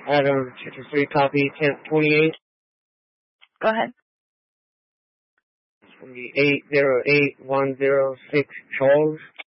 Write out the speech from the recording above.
Adam, Chapter 3, copy 1028. Go ahead. 808-106 Charles.